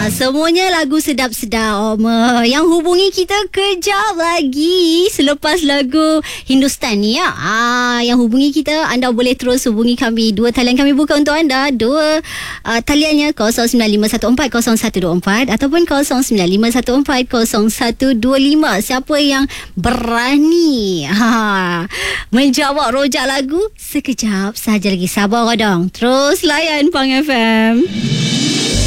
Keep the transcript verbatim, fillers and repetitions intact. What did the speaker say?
semuanya lagu sedap-sedap. Uh, yang hubungi kita kejap lagi selepas lagu Hindustan ni ya. Ah, yang hubungi kita, anda boleh terus hubungi kami. Dua talian kami buka untuk anda. Dua uh, taliannya kosong sembilan lima satu empat kosong satu dua empat ataupun kosong sembilan lima satu empat kosong satu dua lima. Siapa yang berani ha, menjawab rojak lagu sekejap saja lagi. Sabar dong. Terus layan Pang F M.